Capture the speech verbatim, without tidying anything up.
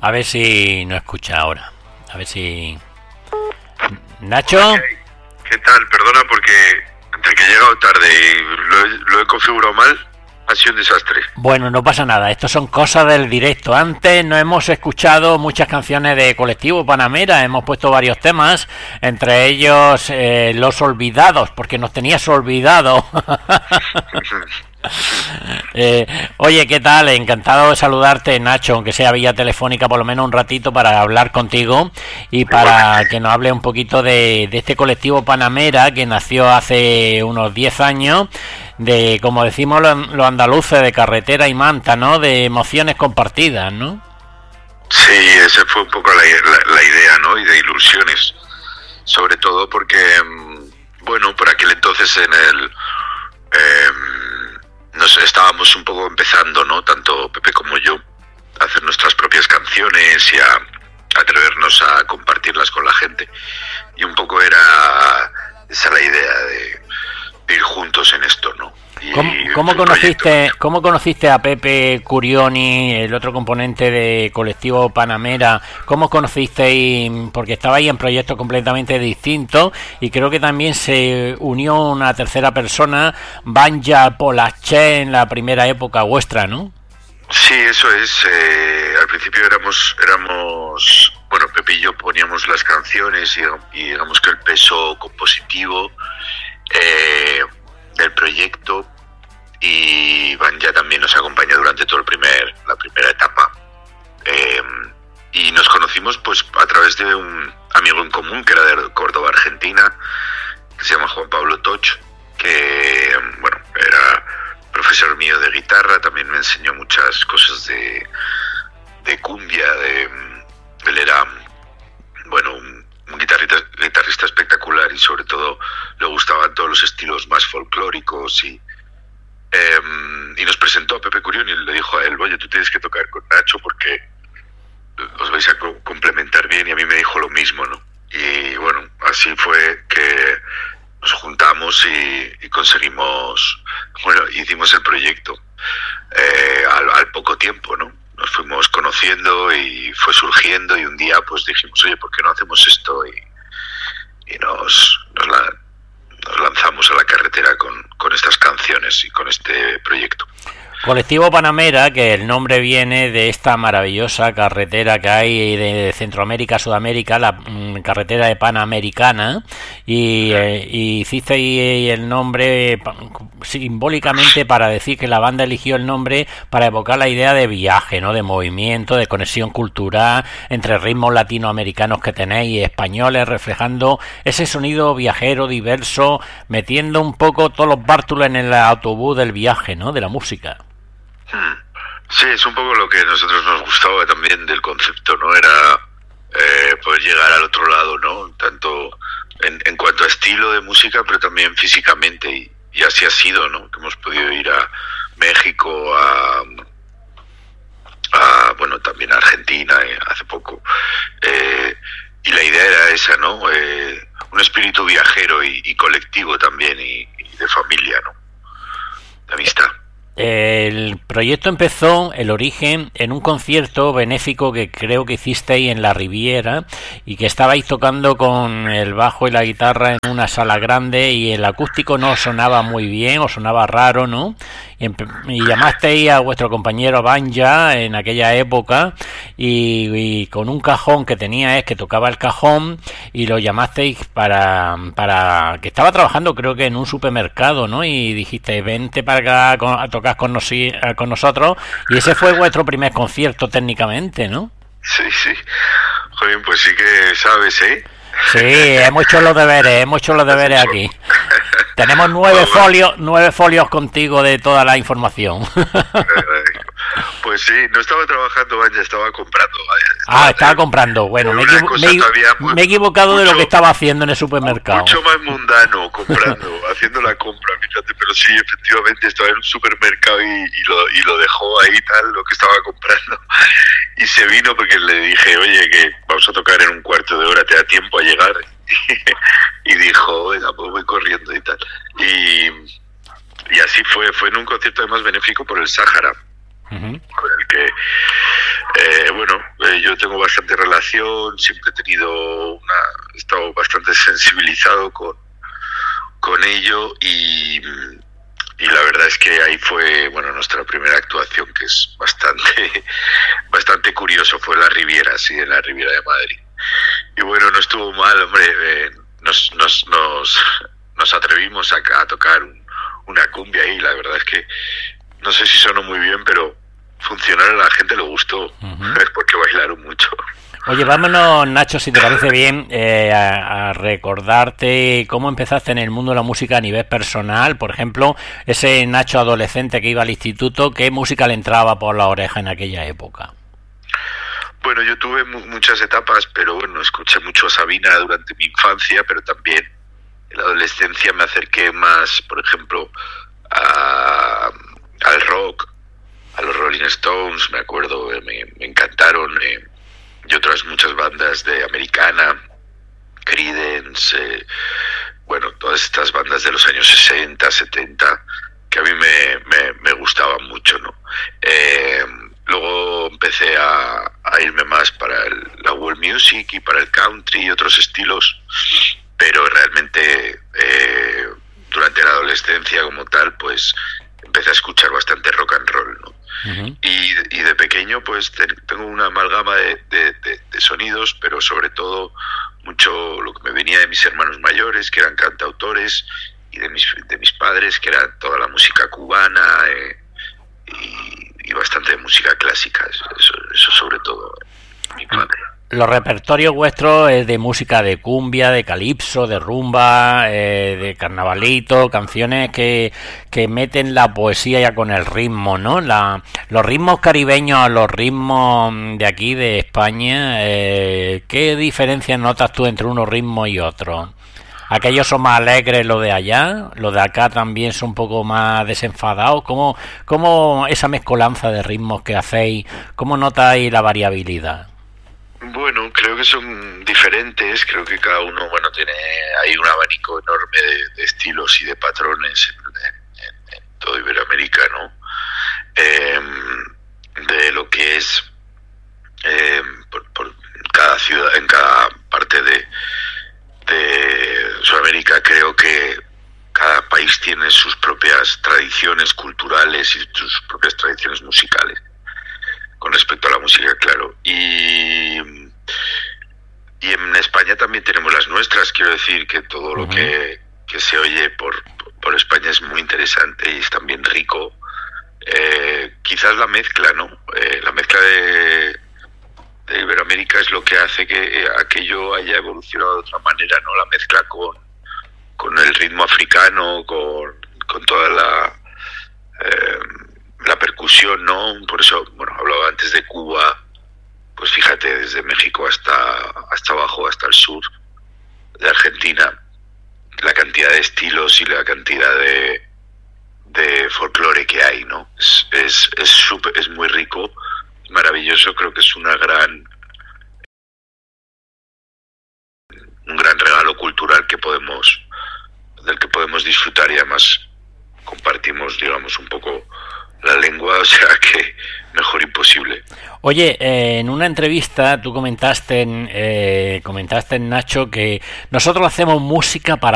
A ver si no escucha ahora. A ver si... Nacho. Okay. ¿Qué tal? Perdona porque entre que he llegado tarde y lo he, lo he configurado mal, ha sido un desastre. Bueno, no pasa nada, esto son cosas del directo. Antes no hemos escuchado muchas canciones de Colectivo Panamera, hemos puesto varios temas, entre ellos eh, Los Olvidados, porque nos tenías olvidado. eh, oye, ¿qué tal? Encantado de saludarte, Nacho, aunque sea vía telefónica, por lo menos un ratito para hablar contigo y para que nos hable un poquito de, de este Colectivo Panamera que nació hace unos diez años, de, como decimos los, los andaluces, de carretera y manta, ¿no? De emociones compartidas, ¿no? Sí, esa fue un poco la, la, la idea, ¿no? Y de ilusiones, sobre todo porque, bueno, por aquel entonces en el... Eh, nos estábamos un poco empezando, ¿no? Tanto Pepe como yo, a hacer nuestras propias canciones y a atrevernos a compartirlas con la gente. Y un poco era esa la idea de ir juntos en esto, ¿no? Y ¿Cómo, cómo conociste cómo conociste a Pepe Curioni, el otro componente de Colectivo Panamera? ¿Cómo conocisteis? Porque estabais en proyectos completamente distintos y creo que también se unió una tercera persona, Banja Polache, en la primera época vuestra, ¿no? Sí, eso es. Eh, al principio éramos, éramos, bueno, Pepe y yo poníamos las canciones y, y digamos que el peso compositivo eh, del proyecto, y Banja también nos acompañó durante todo el primer la primera etapa, eh, y nos conocimos pues a través de un amigo en común que era de Córdoba, Argentina, que se llama Juan Pablo Toch, que bueno, era profesor mío de guitarra, también me enseñó muchas cosas de, de cumbia, de, él era bueno un, un guitarrista, guitarrista espectacular y sobre todo le gustaban todos los estilos más folclóricos y eh, y nos presentó a Pepe Curioni y le dijo a él, oye, tú tienes que tocar con Nacho porque os vais a co- complementar bien, y a mí me dijo lo mismo, ¿no? Y bueno, así fue que nos juntamos y, y conseguimos, bueno, hicimos el proyecto eh, al, al poco tiempo, ¿no? Nos fuimos conociendo y fue surgiendo y un día pues dijimos, oye, ¿por qué no hacemos esto? Y, y nos, nos, la, nos lanzamos a la carretera con, con estas canciones y con este proyecto. Colectivo Panamera, que el nombre viene de esta maravillosa carretera que hay de Centroamérica a Sudamérica, la mm, carretera de Panamericana, y, eh, y hiciste el nombre pa, simbólicamente para decir que la banda eligió el nombre para evocar la idea de viaje, ¿no? De movimiento, de conexión cultural entre ritmos latinoamericanos que tenéis y españoles, reflejando ese sonido viajero diverso, metiendo un poco todos los bártulos en el autobús del viaje, ¿no? De la música. Sí, es un poco lo que a nosotros nos gustaba también del concepto, ¿no? Era eh, poder llegar al otro lado, ¿no? Tanto en, en cuanto a estilo de música, pero también físicamente, y, y así ha sido, ¿no? Que hemos podido ir a México, a, a bueno, también a Argentina eh, hace poco, eh, y la idea era esa, ¿no? Eh, un espíritu viajero y, y colectivo también, y, y de familia, ¿no? De amistad. El proyecto empezó, el origen, en un concierto benéfico que creo que hicisteis en la Riviera y que estabais tocando con el bajo y la guitarra en una sala grande y el acústico no sonaba muy bien o sonaba raro, ¿no? Y, y llamasteis a vuestro compañero Banja en aquella época y, y con un cajón que tenía es que tocaba el cajón y lo llamasteis para, para que estaba trabajando creo que en un supermercado, ¿no? Y dijiste, vente para acá a tocar con, nos, con nosotros, y ese fue vuestro primer concierto técnicamente, ¿no? Sí, sí. Joder, pues sí que sabes, ¿eh? Sí, hemos hecho los deberes, hemos hecho los deberes aquí. Tenemos nueve folios, nueve folios contigo de toda la información. Pues sí, no estaba trabajando, ya estaba comprando. Estaba ah, estaba comprando. Bueno, me, equivo me, muy, me he equivocado mucho, de lo que estaba haciendo en el supermercado. Mucho más mundano comprando, haciendo la compra, fíjate. Pero sí, efectivamente, estaba en un supermercado y, y, lo, y lo dejó ahí tal, lo que estaba comprando. Y se vino porque le dije, oye, que vamos a tocar en un cuarto de hora, ¿te da tiempo a llegar? Y dijo, venga, pues voy corriendo y tal. Y, y así fue, fue en un concierto además benéfico por el Sáhara. Uh-huh. Con el que, eh, bueno, eh, yo tengo bastante relación, siempre he tenido una, he estado bastante sensibilizado con, con ello y, y la verdad es que ahí fue, bueno, nuestra primera actuación, que es bastante, bastante curioso, fue en la Riviera, sí, en la Riviera de Madrid. Y bueno, no estuvo mal, hombre, eh, nos, nos, nos, nos atrevimos a, a tocar un, una cumbia ahí, la verdad es que no sé si sonó muy bien, pero funcionaron, a la gente le gustó, uh-huh. Es porque bailaron mucho. Oye, vámonos, Nacho, si te parece bien, eh, a, a recordarte cómo empezaste en el mundo de la música a nivel personal. Por ejemplo, ese Nacho adolescente que iba al instituto, ¿qué música le entraba por la oreja en aquella época? Bueno, yo tuve mu- muchas etapas, pero bueno, escuché mucho a Sabina durante mi infancia, pero también en la adolescencia me acerqué más, por ejemplo, a, al rock, a los Rolling Stones, me acuerdo, me, me encantaron, eh, y otras muchas bandas de americana, Creedence, eh, bueno, todas estas bandas de los años sesenta, setenta, que a mí me, me, me gustaban mucho, ¿no? Eh, luego empecé a, a irme más para el, la world music y para el country y otros estilos, pero realmente eh, durante la adolescencia como tal, pues empecé a escuchar bastante rock and roll, ¿no? Uh-huh. Y, y de pequeño pues te, tengo una amalgama de, de, de, de sonidos, pero sobre todo mucho lo que me venía de mis hermanos mayores, que eran cantautores, y de mis, de mis padres, que era toda la música cubana, eh, y, y bastante de música clásica, eso, eso sobre todo, mi padre. Los repertorios vuestros es de música de cumbia, de calipso, de rumba, eh, de carnavalito, canciones que, que meten la poesía ya con el ritmo, ¿no? La, los ritmos caribeños a los ritmos de aquí, de España, eh, ¿qué diferencias notas tú entre unos ritmos y otros? ¿Aquellos son más alegres, los de allá? ¿Los de acá también son un poco más desenfadados? ¿Cómo, cómo esa mezcolanza de ritmos que hacéis, cómo notáis la variabilidad? Bueno, creo que son diferentes, creo que cada uno, bueno, tiene hay un abanico enorme de, de estilos y de patrones en, en, en todo Iberoamérica, ¿no? Eh, de lo que es eh, por, por cada ciudad, en cada parte de, de Sudamérica, creo que cada país tiene sus propias tradiciones culturales y sus propias tradiciones musicales. Con respecto a la música, claro. Y, y en España también tenemos las nuestras, quiero decir que todo lo que, que se oye por, por España es muy interesante y es también rico. Eh, quizás la mezcla, ¿no? Eh, la mezcla de, de Iberoamérica es lo que hace que aquello haya evolucionado de otra manera, ¿no? La mezcla con, con el ritmo africano, con, con toda la... Eh, la percusión, ¿no? Por eso, bueno, hablaba antes de Cuba, pues fíjate, desde México hasta, hasta abajo, hasta el sur de Argentina, la cantidad de estilos y la cantidad de, de folclore que hay, ¿no? Es, es, es, super, es muy rico, maravilloso, creo que es una gran, un gran regalo cultural que podemos, del que podemos disfrutar, y además compartimos, digamos, un poco la lengua, o sea que mejor imposible. Oye, eh, en una entrevista tú comentaste, en, eh, comentaste, Nacho, que nosotros hacemos música para